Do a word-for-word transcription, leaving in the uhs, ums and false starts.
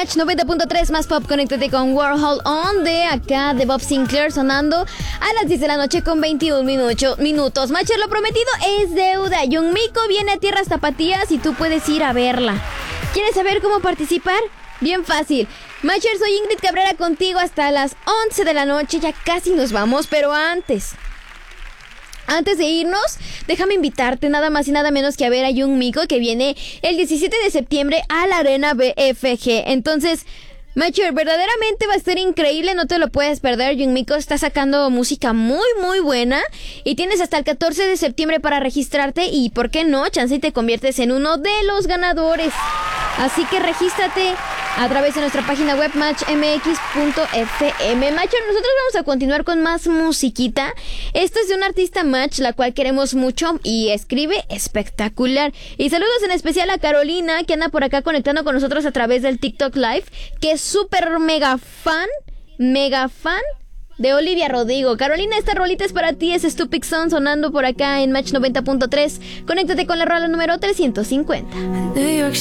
Match noventa punto tres más pop, conéctate con Warhol On de acá de Bob Sinclair sonando a las diez de la noche con veintiún minutos. Matcher, lo prometido es deuda. Young Miko viene a Tierras Tapatías y tú puedes ir a verla. ¿Quieres saber cómo participar? Bien fácil. Matcher, soy Ingrid Cabrera contigo hasta las once de la noche. Ya casi nos vamos, pero antes... Antes de irnos, déjame invitarte nada más y nada menos que a ver a Young Miko, que viene el diecisiete de septiembre a la Arena B F G. Entonces, Matcher, verdaderamente va a estar increíble, no te lo puedes perder. Young Miko está sacando música muy muy buena y tienes hasta el catorce de septiembre para registrarte y, ¿por qué no? Chance y te conviertes en uno de los ganadores. Así que regístrate a través de nuestra página web match m x punto f m. Matcher, nosotros vamos a continuar con más musiquita. Esto es de una artista Match, la cual queremos mucho y escribe espectacular. Y saludos en especial a Carolina, que anda por acá conectando con nosotros a través del TikTok Live, que es súper mega fan, mega fan de Olivia Rodrigo. Carolina, esta rolita es para ti, es Stupid Son sonando por acá en Match noventa punto tres. Conéctate con la rola número trescientos cincuenta.